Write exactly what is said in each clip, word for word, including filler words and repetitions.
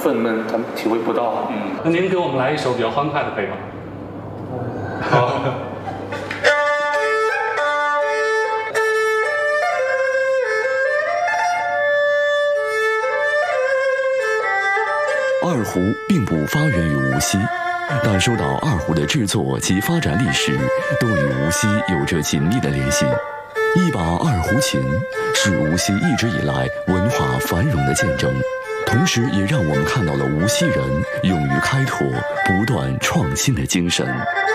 愤懑，他们体会不到。 嗯，那您给我们来一首比较欢快的，可以吗？好。 二胡并不发源于无锡，但说到二胡的制作及发展历史，都与无锡有着紧密的联系。一把二胡琴是无锡一直以来文化繁荣的见证，同时也让我们看到了无锡人勇于开拓、不断创新的精神。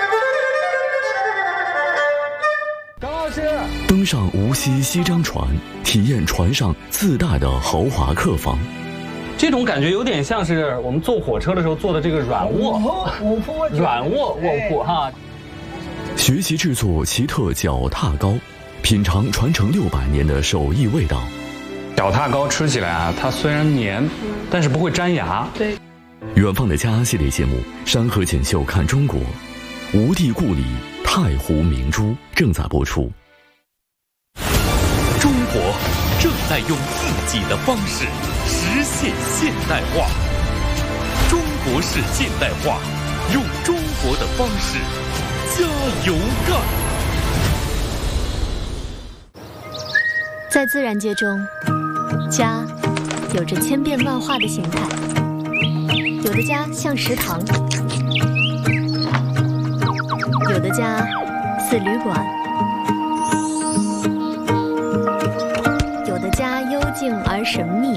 张老师， 登上无锡西漳船，体验船上自带的豪华客房。 这种感觉有点像是我们坐火车的时候坐的这个软卧，软卧卧铺哈。 学习制作奇特脚踏糕，品尝传承六百年的手艺味道。 脚踏糕吃起来啊，它虽然黏，但是不会粘牙。 对。 远方的家系列节目《山河锦绣看中国》，吴地故里太湖明珠正在播出。 中国正在用自己的方式实现现代化，中国式现代化，用中国的方式加油干。 在自然界中，家有着千变万化的形态，有的家像食堂，有的家似旅馆，有的家幽静而神秘。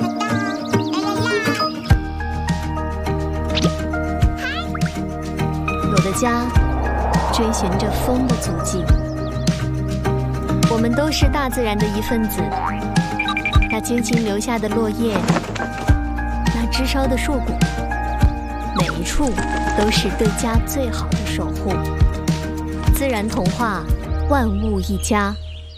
有的家追寻着风的足迹。我们都是大自然的一份子，那精心留下的落叶，那枝梢的硕果，每一处都是对家最好的守护。自然童话，万物一家。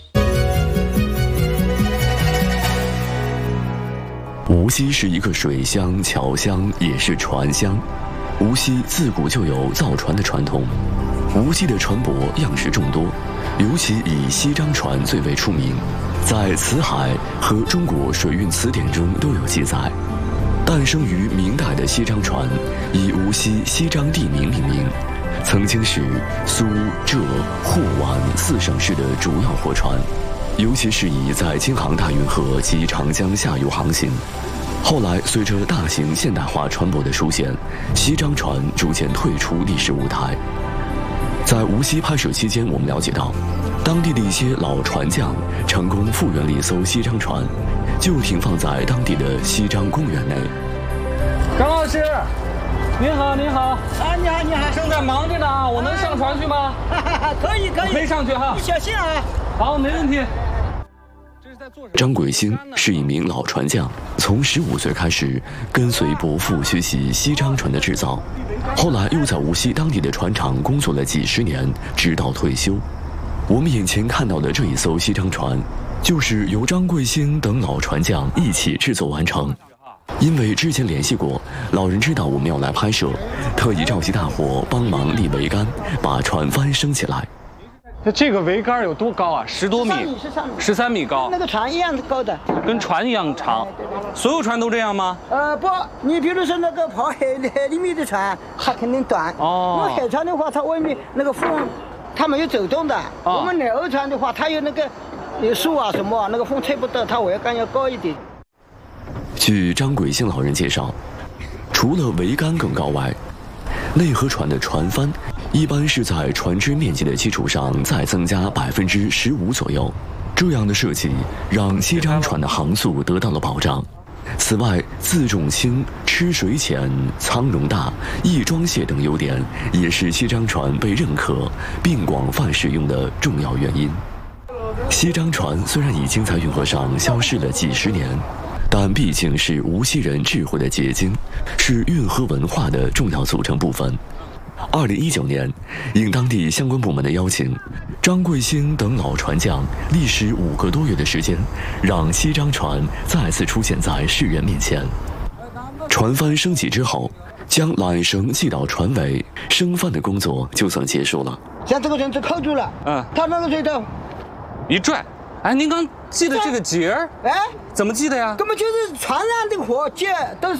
无锡是一个水乡、桥乡，也是船乡。无锡自古就有造船的传统，无锡的船舶样式众多，尤其以西漳船最为出名，在《辞海》和《中国水运词典》中都有记载。诞生于明代的西漳船，以无锡西漳地名命名，曾经是苏、浙、沪皖四省市的主要货船，尤其适宜在京杭大运河及长江下游航行。后来，随着大型现代化船舶的出现，西漳船逐渐退出历史舞台。在无锡拍摄期间，我们了解到，当地的一些老船匠成功复原了一艘西漳船，就停放在当地的西漳公园内。 张老师，您好，您好。 啊，你好，你好。 正在忙着呢，我能上船去吗？ 可以，可以。 可以上去哈。 你小心啊。 好，没问题。 张贵兴是一名老船匠，从十五岁开始跟随伯父学习西漳船的制造，后来又在无锡当地的船厂工作了几十年，直到退休。我们眼前看到的这一艘西漳船，就是由张贵兴等老船匠一起制作完成。因为之前联系过，老人知道我们要来拍摄，特意召集大伙帮忙立桅杆，把船帆升起来。 那这个桅杆有多高啊？十多米，十三米高， 那个船一样高的， 跟船一样长。所有船都这样吗？ 呃，不，你比如说那个跑海海里面的船，它肯定短。哦。因为海船的话，它外面那个风，它没有走动的。哦。我们南欧船的话，它有那个有树啊什么啊，那个风吹不到，它桅杆要高一点。 据张贵兴老人介绍，除了桅杆更高外，内河船的船帆一般是在船只面积的基础上再增加百分之十五左右。这样的设计让西漳船的航速得到了保障。此外，自重轻、吃水浅、舱容大、易装卸等优点，也是西漳船被认可并广泛使用的重要原因。西漳船虽然已经在运河上消失了几十年，但毕竟是无锡人智慧的结晶，是运河文化的重要组成部分。二零一九年，应当地相关部门的邀请，张贵兴等老船匠历时五个多月的时间，让西漳船再次出现在世人面前。船帆升起之后，将缆绳系到船尾，升帆的工作就算结束了。 像这个绳子扣住了，嗯，它那个水头一拽，哎，您刚系的这个结儿， 哎， 怎么系的呀？ 根本就是船上的活结都是。